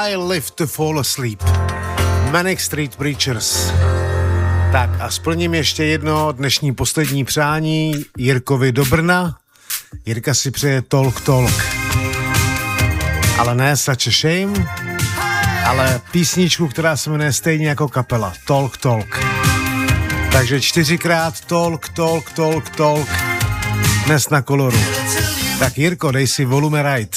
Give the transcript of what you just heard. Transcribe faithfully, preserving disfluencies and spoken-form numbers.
I Live to Fall Asleep. Manic Street Preachers. Tak a splním ještě jedno dnešní poslední přání Jirkovi do Brna. Jirka si přeje Talk Talk. Ale ne Such a Shame, ale písničku, která se jmenuje stejně jako kapela. Talk Talk. Takže čtyřikrát Talk, Talk, Talk, Talk. Dnes na Koloru. Tak Jirko, dej si volume right.